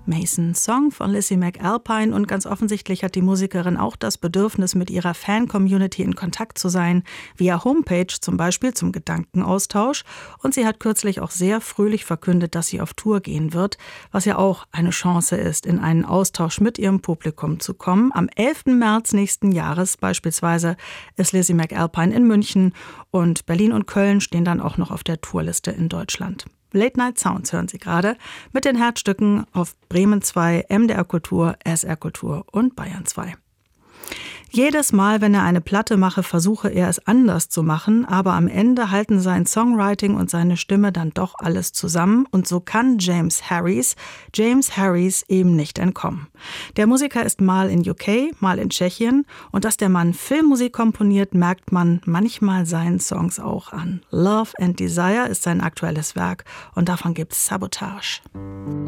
Mason, Song von Lizzie McAlpine, und ganz offensichtlich hat die Musikerin auch das Bedürfnis, mit ihrer Fan-Community in Kontakt zu sein, via Homepage zum Beispiel zum Gedankenaustausch, und sie hat kürzlich auch sehr fröhlich verkündet, dass sie auf Tour gehen wird, was ja auch eine Chance ist, in einen Austausch mit ihrem Publikum zu kommen. Am 11. März nächsten Jahres beispielsweise ist Lizzie McAlpine in München, und Berlin und Köln stehen dann auch noch auf der Tourliste in Deutschland. Late Night Sounds hören Sie gerade mit den Herzstücken auf Bremen 2, MDR Kultur, SR Kultur und Bayern 2. Jedes Mal, wenn er eine Platte mache, versuche er es anders zu machen, aber am Ende halten sein Songwriting und seine Stimme dann doch alles zusammen, und so kann James Harris eben nicht entkommen. Der Musiker ist mal in UK, mal in Tschechien, und dass der Mann Filmmusik komponiert, merkt man manchmal seinen Songs auch an. Love and Desire ist sein aktuelles Werk, und davon gibt's Sabotage.